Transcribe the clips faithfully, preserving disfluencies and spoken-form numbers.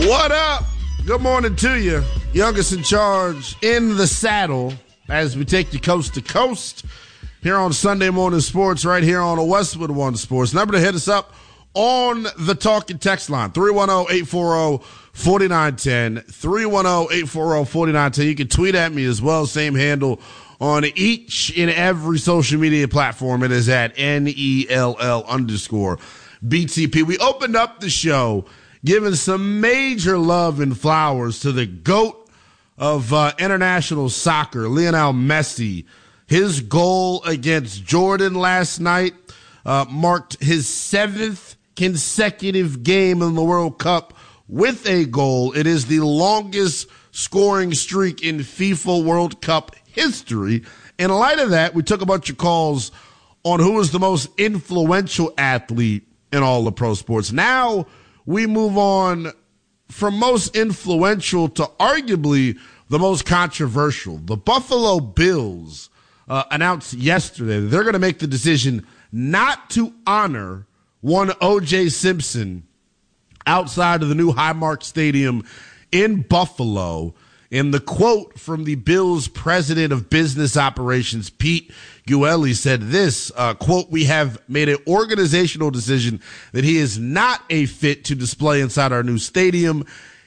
What up? Good morning to you. Youngest in charge in the saddle as we take you coast to coast here on Sunday Morning Sports right here on Westwood One Sports. Number to hit us up on the talking text line, three one zero, eight four zero, four nine one zero, three one zero, eight four zero, four nine one zero. You can tweet at me as well, same handle on each and every social media platform. It is at N E L L underscore B T P. We opened up the show giving some major love and flowers to the GOAT of uh, international soccer, Lionel Messi. His goal against Jordan last night uh, marked his seventh consecutive game in the World Cup with a goal. It is the longest scoring streak in FIFA World Cup history. In light of that, we took a bunch of calls on who was the most influential athlete in all the pro sports. Now we move on from most influential to arguably the most controversial. The Buffalo Bills uh, announced yesterday that they're going to make the decision not to honor one O J Simpson outside of the new Highmark Stadium in Buffalo. And the quote from the Bills president of business operations, Pete Guelli, said this, uh, quote, "We have made an organizational decision that he is not a fit to display inside our new stadium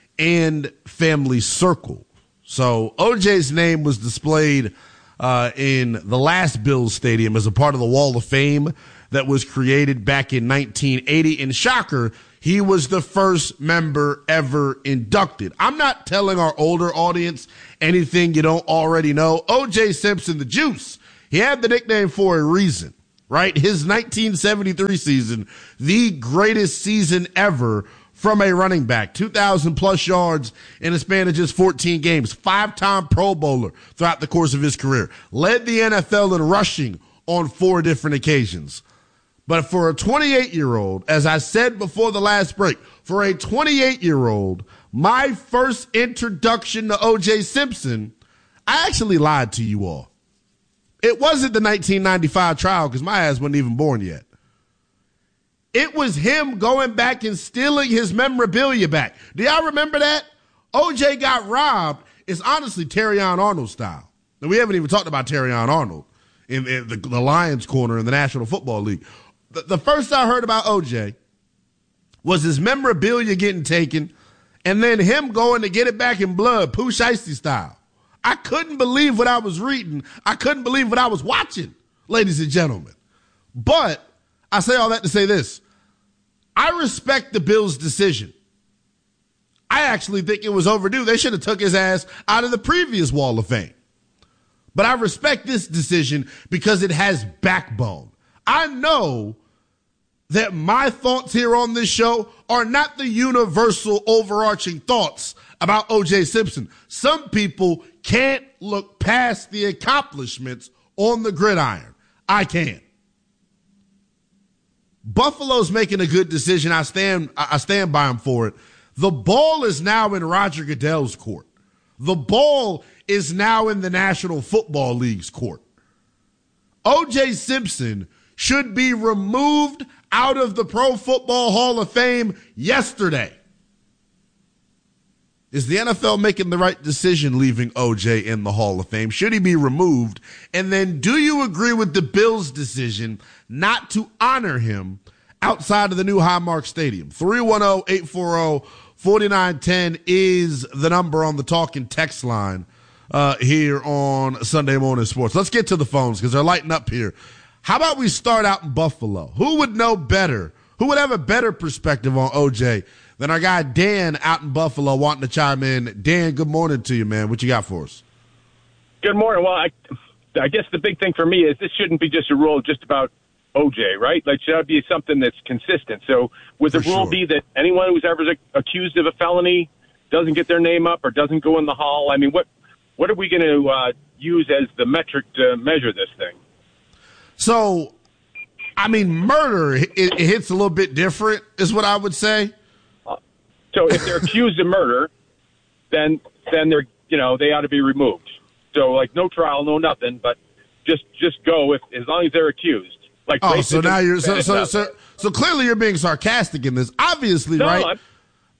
and family circle." So O J's name was displayed uh, in the last Bills stadium as a part of the Wall of Fame that was created back in nineteen eighty. And shocker, he was the first member ever inducted. I'm not telling our older audience anything you don't already know. O J Simpson, the Juice, he had the nickname for a reason, right? His nineteen seventy-three season, the greatest season ever from a running back, two thousand plus yards in a span of just fourteen games, five-time Pro Bowler throughout the course of his career, led the N F L in rushing on four different occasions. But for a twenty-eight-year-old, as I said before the last break, for a twenty-eight-year-old, my first introduction to O J Simpson, I actually lied to you all. It wasn't the nineteen ninety-five trial because my ass wasn't even born yet. It was him going back and stealing his memorabilia back. Do y'all remember that? O J got robbed. It's honestly Terrion Arnold style. And we haven't even talked about Terrion Arnold in, in the, the Lions corner in the National Football League. The, the first I heard about O J was his memorabilia getting taken and then him going to get it back in blood, Pooh Shiesty style. I couldn't believe what I was reading. I couldn't believe what I was watching, ladies and gentlemen. But I say all that to say this. I respect the Bills' decision. I actually think it was overdue. They should have took his ass out of the previous Wall of Fame. But I respect this decision because it has backbone. I know that my thoughts here on this show are not the universal overarching thoughts about O J Simpson. Some people can't look past the accomplishments on the gridiron. I can. Buffalo's making a good decision. I stand, I stand by him for it. The ball is now in Roger Goodell's court. The ball is now in the National Football League's court. O J Simpson should be removed out of the Pro Football Hall of Fame yesterday. Is the N F L making the right decision leaving O J in the Hall of Fame? Should he be removed? And then do you agree with the Bills' decision not to honor him outside of the new Highmark Stadium? three one zero, eight four zero, four nine one zero is the number on the talking text line uh, here on Sunday Morning Sports. Let's get to the phones because they're lighting up here. How about we start out in Buffalo? Who would know better? Who would have a better perspective on O J than our guy Dan out in Buffalo wanting to chime in? Dan, good morning to you, man. What you got for us? Good morning. Well, I, I guess the big thing for me is this shouldn't be just a rule just about O J, right? Like, should be something that's consistent. So would the For rule sure. be that anyone who's ever accused of a felony doesn't get their name up or doesn't go in the hall? I mean, what what are we going to uh, use as the metric to measure this thing? So, I mean, murder, it, it hits a little bit different, is what I would say. Uh, so if they're accused of murder, then then they're you know they ought to be removed. So like no trial, no nothing, but just just go if as long as they're accused. Like oh, so now you're so so, so so clearly you're being sarcastic in this. Obviously, no, right? I'm,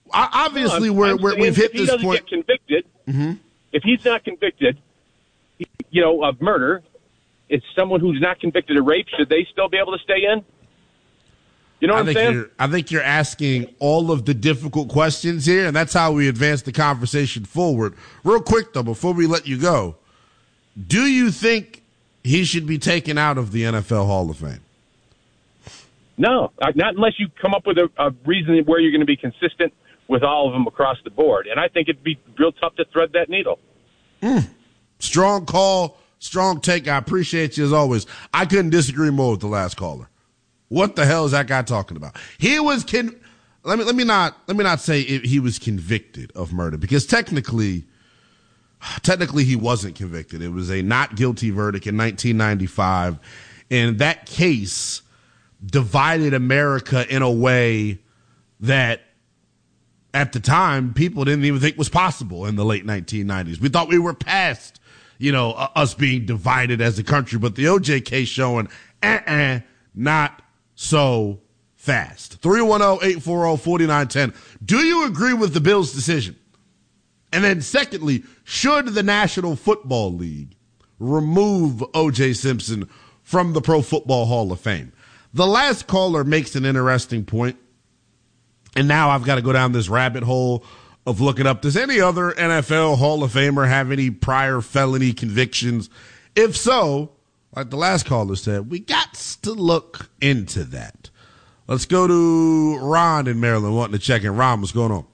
obviously no, I'm, we're, I'm we're we've hit if this he doesn't point. Get convicted, Mm-hmm. if he's not convicted, you know, of murder, it's someone who's not convicted of rape. Should they still be able to stay in? You know what I I'm think saying? You're, I think you're asking all of the difficult questions here, and that's how we advance the conversation forward. Real quick, though, before we let you go, do you think he should be taken out of the N F L Hall of Fame? No, not unless you come up with a, a reason where you're going to be consistent with all of them across the board. And I think it'd be real tough to thread that needle. Mm. Strong call, strong take. I appreciate you as always. I couldn't disagree more with the last caller. What the hell is that guy talking about? He was con- let me let me not let me not say it, he was convicted of murder, because technically technically he wasn't convicted. It was a not guilty verdict in nineteen ninety-five, and that case divided America in a way that at the time people didn't even think was possible in the late nineteen nineties. We thought we were past, you know, uh, us being divided as a country, but the O J case showing uh-uh, not so fast. three one zero, eight four zero, four nine one zero. Do you agree with the Bills' decision? And then secondly, should the National Football League remove O J Simpson from the Pro Football Hall of Fame? The last caller makes an interesting point, and now I've got to go down this rabbit hole of looking up, does any other N F L Hall of Famer have any prior felony convictions? If so, like the last caller said, we got to look into that. Let's go to Ron in Maryland wanting to check in. Ron, what's going on?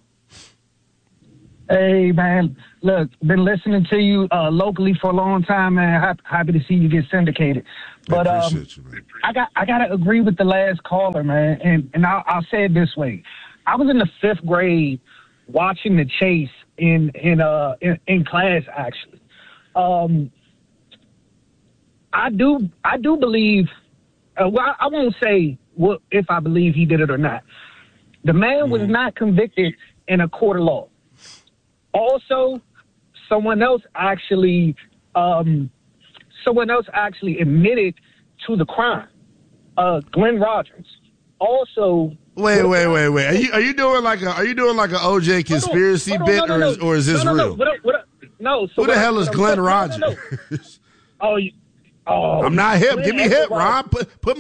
Hey, man. Look, been listening to you uh, locally for a long time, man. Happy, happy to see you get syndicated. But I um, appreciate you, man. I got I got to agree with the last caller, man. And and I'll, I'll say it this way: I was in the fifth grade watching The Chase in in uh in, in class actually. Um, I do I do believe. Uh, well, I won't say what if I believe he did it or not. The man mm-hmm. was not convicted in a court of law. Also, someone else actually, um, someone else actually admitted to the crime. Uh, Glenn Rogers. Also, wait, wait, wait, wait. Are you are you doing like a are you doing like an O J conspiracy hold on, bit, hold on, or no, is no, or is this no, no, real? No, what, what, no. So Who the what, hell is what, Glenn what, Rogers? No, no, no. Oh, you, oh, I'm not hip. Glenn Give me hip, Rogers. Ron. Put put me